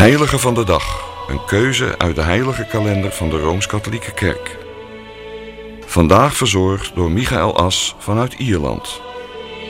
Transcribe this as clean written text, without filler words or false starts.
Heilige van de dag. Een keuze uit de heilige kalender van de Rooms-Katholieke Kerk. Vandaag verzorgd door Michael As vanuit Ierland.